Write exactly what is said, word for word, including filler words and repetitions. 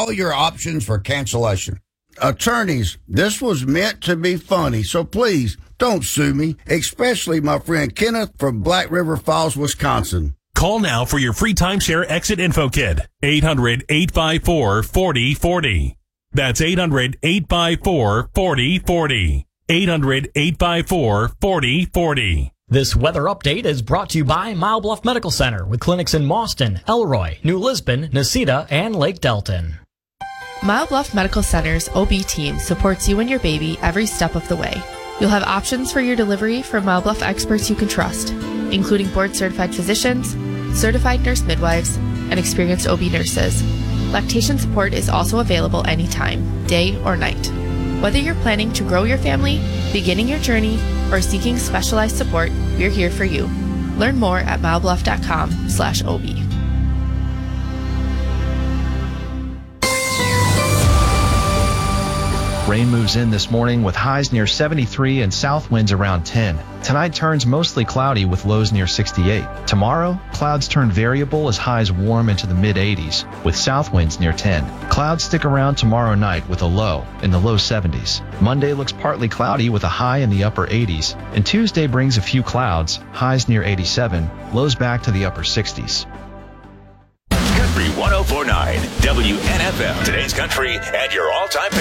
all your options for cancellation. Attorneys, this was meant to be funny, so please don't sue me, especially my friend Kenneth from Black River Falls, Wisconsin. Call now for your free timeshare exit info kit. eight hundred, eight five four, four oh four oh. That's eight hundred, eight five four, four oh four oh. eight hundred, eight five four, four oh four oh. This weather update is brought to you by Mile Bluff Medical Center with clinics in Mauston, Elroy, New Lisbon, Necedah, and Lake Delton. Mile Bluff Medical Center's O B team supports you and your baby every step of the way. You'll have options for your delivery from Mile Bluff experts you can trust, including board-certified physicians, certified nurse midwives, and experienced O B nurses. Lactation support is also available anytime, day or night. Whether you're planning to grow your family, beginning your journey, or seeking specialized support, we're here for you. Learn more at milebluff.com slash OB. Rain moves in this morning with highs near seventy-three and south winds around ten. Tonight turns mostly cloudy with lows near sixty-eight. Tomorrow, clouds turn variable as highs warm into the mid eighties with south winds near ten. Clouds stick around tomorrow night with a low in the low seventies. Monday looks partly cloudy with a high in the upper eighties. And Tuesday brings a few clouds, highs near eighty-seven, lows back to the upper sixties. Country one oh four point nine W N F M. Today's country and your all-time